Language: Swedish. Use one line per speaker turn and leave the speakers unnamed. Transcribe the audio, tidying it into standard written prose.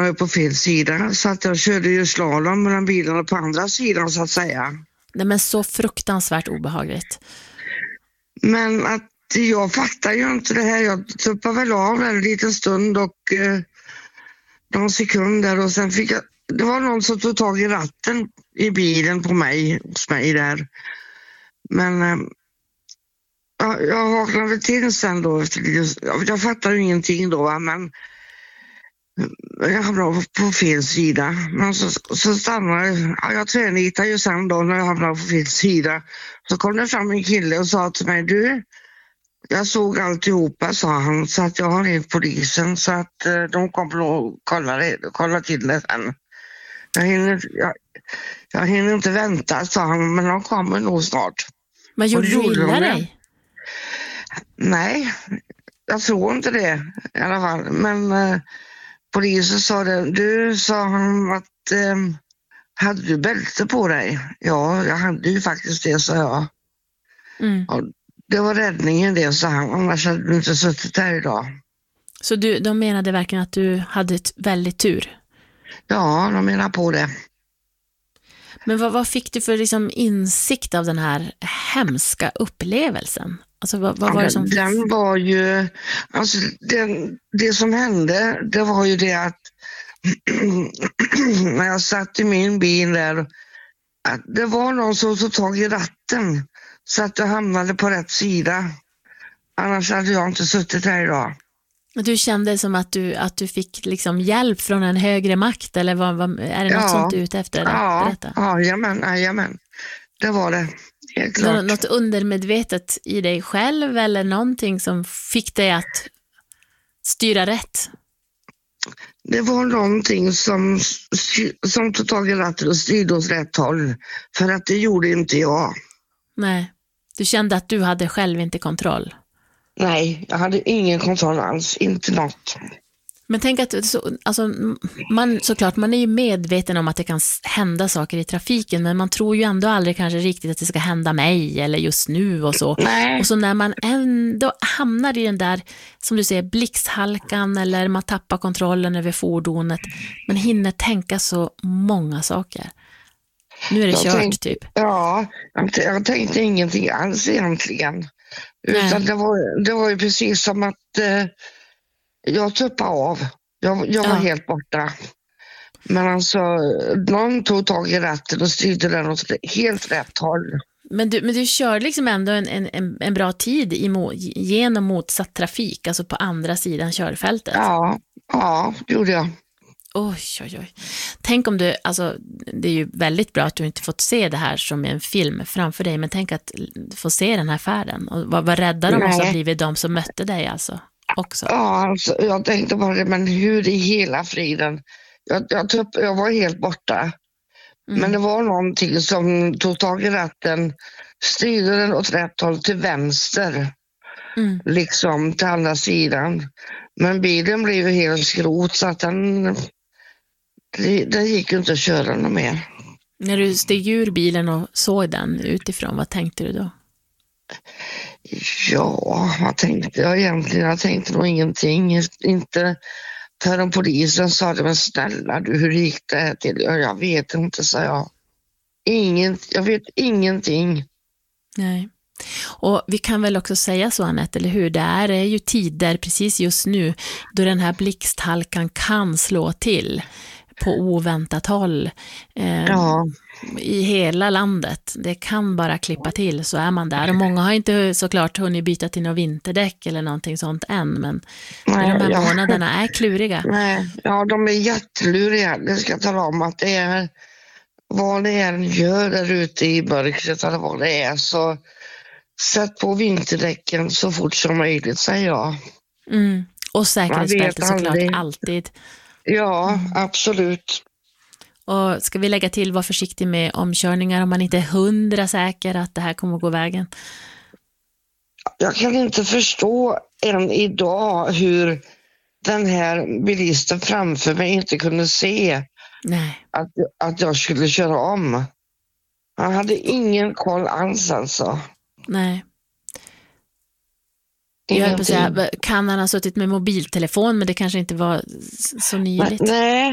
hamnade jag på fel sida. Så att jag körde ju slalom mellan bilarna på andra sidan så att säga.
Nej, men så fruktansvärt obehagligt.
Men att jag fattar ju inte det här. Jag tuppade väl av en liten stund och någon sekunder och sen fick jag... Det var någon som tog tag i ratten i bilen hos mig där. Men jag vaknade till sen då. Jag fattar ju ingenting då, va? Men jag hamnade på fel sida. Men så stannade jag tvärnitade ju sen då när jag hamnade på fel sida. Så kom det fram en kille och sa till mig, du, jag såg alltihopa, sa han, så att jag har ringt polisen så att de kommer att kolla till det sen. Jag hinner inte vänta, sa han, men de kommer nog snart.
Vad gjorde du illa dig?
Nej, jag tror inte det i alla fall. Men polisen sa det. Du, sa han, att hade du bälte på dig? Ja, jag hade ju faktiskt det, sa jag. Och det var räddningen det, sa han. Annars hade du inte suttit här idag.
Så de menade verkligen att du hade ett väldigt tur? Ja,
de menar på det.
Men vad fick du för liksom insikt av den här hemska upplevelsen? Alltså vad var det som...
Den var ju... Alltså det som hände, det var ju det att när jag satt i min bil där, att det var någon som tog tag i ratten så att jag hamnade på rätt sida. Annars hade jag inte suttit här idag.
Du kände som att du fick liksom hjälp från en högre makt, eller är det något sånt du är ute efter?
Ja, jajamän. Det var det, helt klart.
Något undermedvetet i dig själv eller någonting som fick dig att styra rätt?
Det var någonting som tog tag i ratten och styrde åt rätt håll, för att det gjorde inte jag.
Nej, du kände att du hade själv inte kontroll?
Nej, jag hade ingen kontroll alls, inte något.
Men tänk att man är ju medveten om att det kan hända saker i trafiken, men man tror ju ändå aldrig kanske riktigt att det ska hända mig eller just nu och så.
Nej.
Och så när man ändå hamnar i den där, som du säger, blixthalkan eller man tappar kontrollen över fordonet, man hinner tänka så många saker. Nu är det kört typ.
Ja, jag tänkte ingenting alls egentligen. Utan det var ju precis som att jag tuppade av. Jag var helt borta. Men alltså, någon tog tag i ratten och styrde den åt helt rätt håll.
Men du kör liksom ändå en bra tid genom motsatt trafik, alltså på andra sidan körfältet.
Ja, det gjorde jag.
Oj. Tänk om det är ju väldigt bra att du inte fått se det här som en film framför dig, men tänk att få se den här färden. Och vad rädda de måste ha blivit de som mötte dig alltså också.
Ja, alltså, jag tänkte bara det, men hur i hela friden? Jag var helt borta. Men det var någonting som tog tag i ratten, styrde den åt rätt håll till vänster. Liksom till andra sidan. Men bilen blev ju helt skrot så att den gick ju inte att köra något mer.
När du steg ur bilen och såg den utifrån, vad tänkte du då?
Ja, vad tänkte jag egentligen? Jag tänkte nog ingenting. Inte förrän polisen sa det, men snälla du, hur gick det här till? Jag vet inte, sa jag. Jag vet ingenting.
Nej. Och vi kan väl också säga så, Anette, eller hur? Det är ju tider precis just nu då den här blixthalkan kan slå till på oväntat håll i hela landet. Det kan bara klippa till, så är man där. Och många har inte såklart hunnit byta till någon vinterdäck eller någonting sånt än, men de här månaderna är kluriga.
Nej, de är jätteluriga. Det ska tala om att det är vad det än gör där ute i mörkret eller vad det är, så sätt på vinterdäcken så fort som möjligt, säger jag.
Och säkerhetsbälte såklart alltid.
Ja, absolut.
Och ska vi lägga till, var försiktig med omkörningar om man inte är 100 säker att det här kommer att gå vägen?
Jag kan inte förstå än idag hur den här bilisten framför mig inte kunde se att jag skulle köra om. Han hade ingen koll alls alltså.
Nej. Jag höll på att säga, kan han ha suttit med mobiltelefon, men det kanske inte var så nyligt.
Nej,